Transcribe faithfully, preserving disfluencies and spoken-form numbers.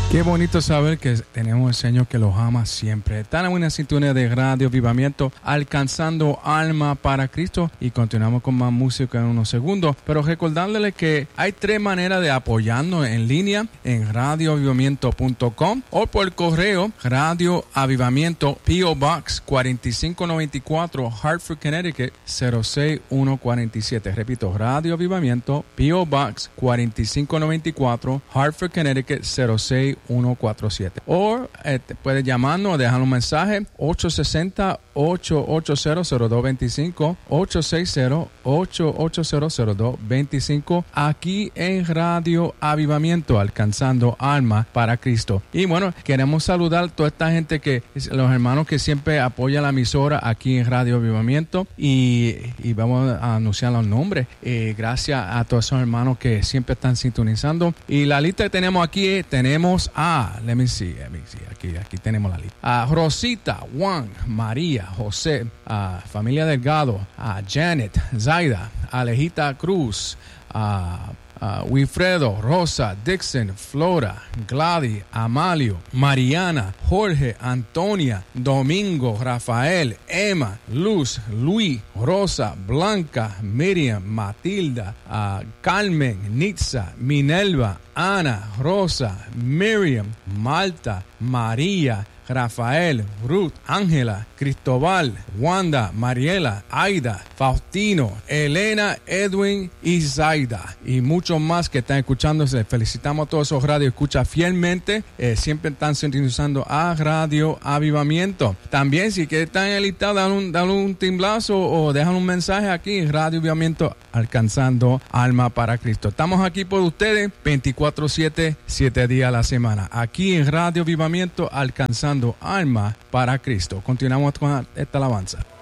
Qué bonito saber que tenemos el Señor que los ama siempre. Están en una sintonía de Radio Avivamiento, alcanzando alma para Cristo. Y continuamos con más música en unos segundos. Pero recordándole que hay tres maneras de apoyarnos en línea en radio avivamiento punto com o por correo Radio Avivamiento P O Box cuarenta y cinco noventa y cuatro Hartford, Connecticut cero seis uno cuatro siete. Repito, Radio Avivamiento P O Box cuarenta y cinco noventa y cuatro Hartford, Connecticut cero seis uno cuatro siete. O eh, puedes llamarnos o dejar un mensaje ocho seis cero, ocho ocho cero, cero dos dos cinco, ocho seis cero, ocho ocho cero, cero dos dos cinco aquí en Radio Avivamiento, alcanzando almas para Cristo. Y bueno, queremos saludar a toda esta gente, que los hermanos que siempre apoyan la emisora aquí en Radio Avivamiento, y, y vamos a anunciar los nombres. Eh, gracias a todos esos hermanos que siempre están sintonizando. Y la lista que tenemos aquí, tenemos a, let me see, let me see, aquí, aquí tenemos la lista. A Rosita, Juan, María, José, a familia Delgado, a Janet, Zaida, Alejita Cruz, a Uh, Wilfredo, Rosa, Dixon, Flora, Gladys, Amalio, Mariana, Jorge, Antonia, Domingo, Rafael, Emma, Luz, Luis, Rosa, Blanca, Miriam, Matilda, uh, Carmen, Nitza, Minerva, Ana, Rosa, Miriam, Malta, María, Rafael, Ruth, Ángela, Cristóbal, Wanda, Mariela, Aida, Faustino, Elena, Edwin y Zaida, y muchos más que están escuchándose. Felicitamos a todos esos radios escucha fielmente, eh, siempre están sintonizando a Radio Avivamiento. También, si que están en el listado, dan un, dan un timblazo o dejan un mensaje aquí en Radio Avivamiento, alcanzando alma para Cristo. Estamos aquí por ustedes veinticuatro siete, siete días a la semana, aquí en Radio Avivamiento, alcanzando alma para Cristo. Continuamos con esta alabanza.